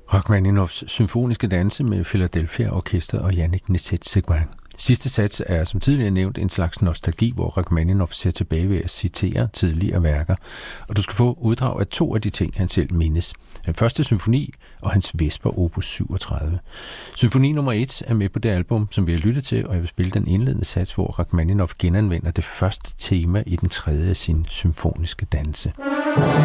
Rachmaninoffs symfoniske danse med Philadelphia Orkester og Jannik Nézet-Séguin. Sidste sats er, som tidligere nævnt, en slags nostalgi, hvor Rachmaninoff ser tilbage ved at citere tidligere værker. Og du skal få uddrag af 2 af de ting, han selv mindes. Den første symfoni og hans Vesper opus 37. Symfoni nummer 1 er med på det album, som vi har lyttet til, og jeg vil spille den indledende sats, hvor Rachmaninoff genanvender det første tema i den 3. af sin symfoniske danse.